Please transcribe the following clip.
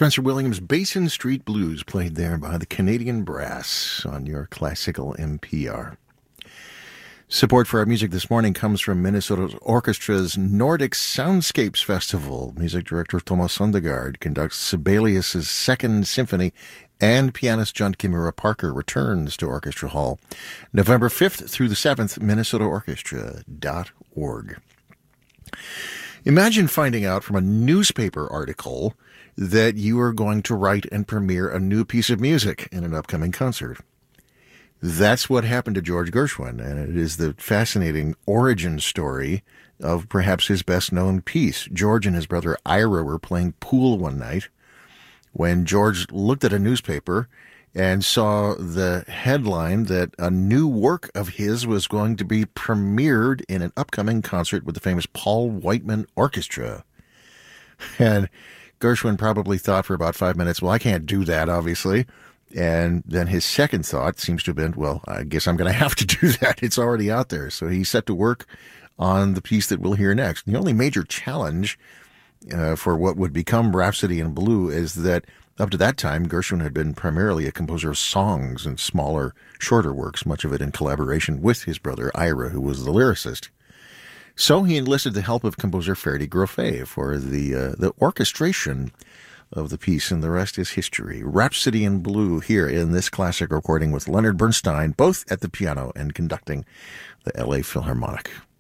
Spencer Williams' Basin Street Blues, played there by the Canadian Brass on your classical NPR. Support for our music this morning comes from Minnesota Orchestra's Nordic Soundscapes Festival. Music director Thomas Sundergaard conducts Sibelius' Second Symphony, and pianist John Kimura Parker returns to Orchestra Hall November 5th through the 7th, minnesotaorchestra.org. Imagine finding out from a newspaper article that you are going to write and premiere a new piece of music in an upcoming concert. That's what happened to George Gershwin, and it is the fascinating origin story of perhaps his best-known piece. George and his brother Ira were playing pool one night when George looked at a newspaper and saw the headline that a new work of his was going to be premiered in an upcoming concert with the famous Paul Whiteman Orchestra. And Gershwin probably thought for about 5 minutes, well, I can't do that, obviously. And then his second thought seems to have been, well, I guess I'm going to have to do that. It's already out there. So he set to work on the piece that we'll hear next. The only major challenge for what would become Rhapsody in Blue is that up to that time, Gershwin had been primarily a composer of songs and smaller, shorter works, much of it in collaboration with his brother Ira, who was the lyricist. So he enlisted the help of composer Ferdi Grofé for the orchestration of the piece, and the rest is history. Rhapsody in Blue here in this classic recording with Leonard Bernstein, both at the piano and conducting the LA Philharmonic.